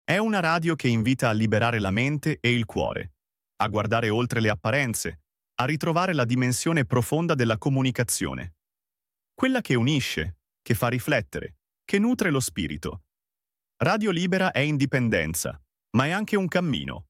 È una radio che invita a liberare la mente e il cuore, a guardare oltre le apparenze, a ritrovare la dimensione profonda della comunicazione. Quella che unisce, che fa riflettere, che nutre lo spirito. Radio Libera è indipendenza, ma è anche un cammino.